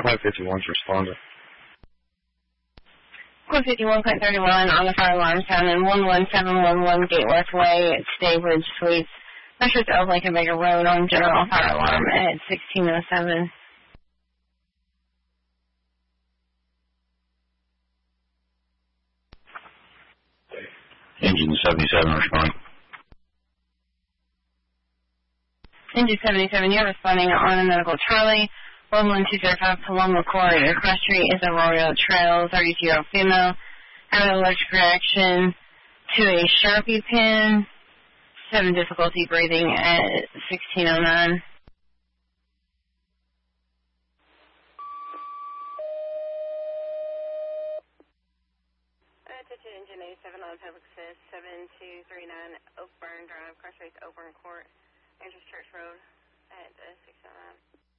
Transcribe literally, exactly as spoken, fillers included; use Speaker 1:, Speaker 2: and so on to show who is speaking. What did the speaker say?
Speaker 1: Point fifty-one's responded.
Speaker 2: Point fifty-one point thirty-one on the fire alarm sound in one one seven one one Gateway Way at Staybridge Suites. Pressure to Oak Lincoln Baker Road on general fire alarm at sixteen oh seven.
Speaker 1: Engine seventy-seven respond.
Speaker 2: Engine seventy-seven, you're responding on a medical Charlie. one one two zero five Paloma Court. Your cross street is Arroyo Trail, thirty-two female. Have an allergic reaction to a Sharpie pen. Having difficulty breathing at sixteen oh nine.
Speaker 3: Attention Engine eighty-seven on Public Assist seven two three nine Oakburn Drive, cross street Oakburn Court, Andrews Church Road at uh, six oh nine.